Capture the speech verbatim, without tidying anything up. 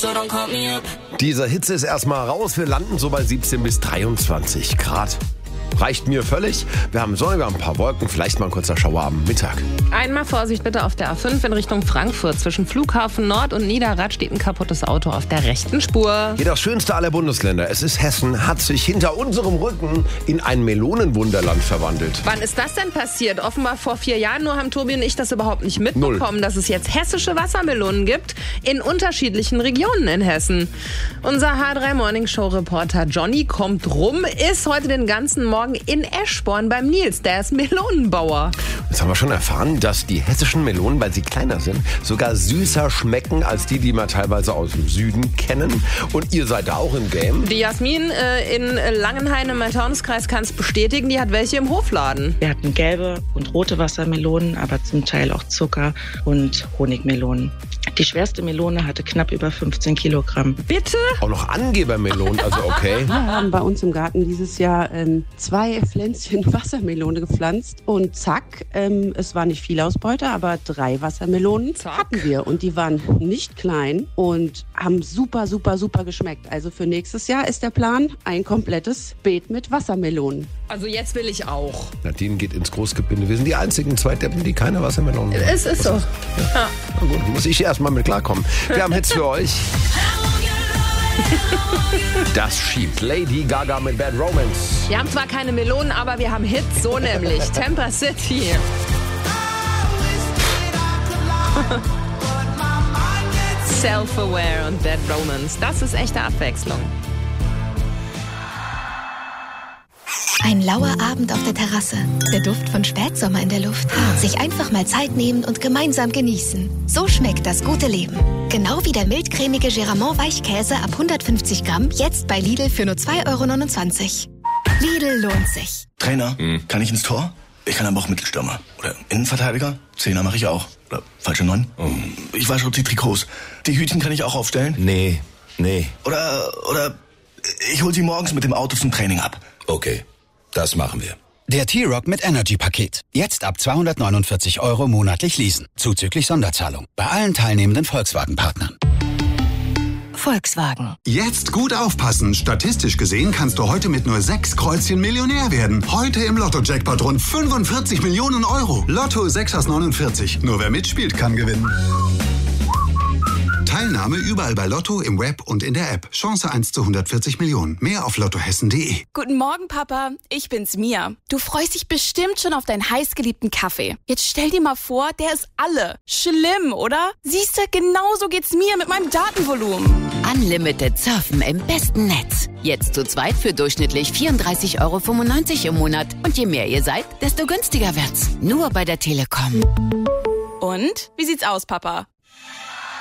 Diese Hitze ist erstmal raus. Wir landen so bei siebzehn bis dreiundzwanzig Grad. Reicht mir völlig. Wir haben Sonne, wir haben ein paar Wolken, vielleicht mal ein kurzer Schauer am Mittag. Einmal Vorsicht bitte auf der A fünf in Richtung Frankfurt. Zwischen Flughafen Nord und Niederrad steht ein kaputtes Auto auf der rechten Spur. Hier das schönste aller Bundesländer, es ist Hessen, hat sich hinter unserem Rücken in ein Melonenwunderland verwandelt. Wann ist das denn passiert? Offenbar vor vier Jahren, nur haben Tobi und ich das überhaupt nicht mitbekommen, Null. dass es jetzt hessische Wassermelonen gibt in unterschiedlichen Regionen in Hessen. Unser H drei Morning Show Reporter Johnny kommt rum, ist heute den ganzen Morgen in Eschborn beim Nils, der ist Melonenbauer. Jetzt haben wir schon erfahren, dass die hessischen Melonen, weil sie kleiner sind, sogar süßer schmecken als die, die wir teilweise aus dem Süden kennen. Und ihr seid da auch im Game. Die Jasmin äh, in Langenhain im Main-Taunus-Kreis kann es bestätigen, die hat welche im Hofladen. Wir hatten gelbe und rote Wassermelonen, aber zum Teil auch Zucker- und Honigmelonen. Die schwerste Melone hatte knapp über fünfzehn Kilogramm. Bitte? Auch noch Angebermelonen, also okay. Wir haben bei uns im Garten dieses Jahr ähm, zwei Pflänzchen Wassermelone gepflanzt und zack, ähm, es war nicht viel Ausbeute, aber drei Wassermelonen Zack. hatten wir und die waren nicht klein und haben super, super, super geschmeckt. Also für nächstes Jahr ist der Plan ein komplettes Beet mit Wassermelonen. Also jetzt will ich auch. Nadine geht ins Großgebinde. Wir sind die einzigen zwei Deppen, die keine Wassermelonen haben. Es ist so. Ja. Na gut, muss ich erst mal mit klarkommen. Wir haben Hits für euch. Das schiebt Lady Gaga mit Bad Romance. Wir haben zwar keine Melonen, aber wir haben Hits, so nämlich. Tampa City. Self-Aware und Bad Romance. Das ist echte Abwechslung. Ein lauer Abend auf der Terrasse. Der Duft von Spätsommer in der Luft. Sich einfach mal Zeit nehmen und gemeinsam genießen. So schmeckt das gute Leben. Genau wie der mildcremige Geramont Weichkäse ab hundertfünfzig Gramm. Jetzt bei Lidl für nur zwei Euro neunundzwanzig. Lidl lohnt sich. Trainer, hm. kann ich ins Tor? Ich kann aber auch Mittelstürmer. Oder Innenverteidiger? Zehner mache ich auch. Oder falsche Neun? Oh. Ich wasche auch die Trikots. Die Hütchen kann ich auch aufstellen? Nee, nee. Oder, oder ich hol sie morgens mit dem Auto zum Training ab. Okay, das machen wir. Der T-Rock mit Energy-Paket. Jetzt ab zweihundertneunundvierzig Euro monatlich leasen. Zuzüglich Sonderzahlung. Bei allen teilnehmenden Volkswagen-Partnern. Volkswagen. Jetzt gut aufpassen. Statistisch gesehen kannst du heute mit nur sechs Kreuzchen Millionär werden. Heute im Lotto-Jackpot rund fünfundvierzig Millionen Euro. Lotto sechs aus neunundvierzig. Nur wer mitspielt, kann gewinnen. Teilnahme überall bei Lotto, im Web und in der App. Chance eins zu hundertvierzig Millionen. Mehr auf lottohessen punkt de. Guten Morgen, Papa. Ich bin's, Mia. Du freust dich bestimmt schon auf deinen heißgeliebten Kaffee. Jetzt stell dir mal vor, der ist alle. Schlimm, oder? Siehst du, genauso geht's mir mit meinem Datenvolumen. Unlimited Surfen im besten Netz. Jetzt zu zweit für durchschnittlich vierunddreißig Euro fünfundneunzig im Monat. Und je mehr ihr seid, desto günstiger wird's. Nur bei der Telekom. Und? Wie sieht's aus, Papa?